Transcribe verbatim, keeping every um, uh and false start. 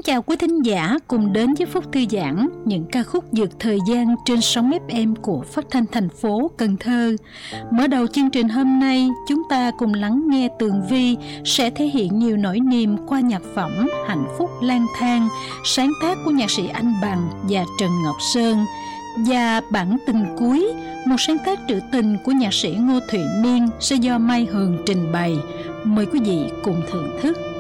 chào quý thính giả cùng đến với Phúc Thư Giãn, những ca khúc vượt thời gian trên sóng ép em của Phát thanh thành phố Cần Thơ. Mở đầu chương trình hôm nay, chúng ta cùng lắng nghe Tường Vi sẽ thể hiện nhiều nỗi niềm qua nhạc phẩm Hạnh Phúc Lang Thang, sáng tác của nhạc sĩ Anh Bằng và Trần Ngọc Sơn, và Bản Tình Cuối, một sáng tác trữ tình của nhạc sĩ Ngô Thụy Niên sẽ do Mai Hường trình bày. Mời quý vị cùng thưởng thức.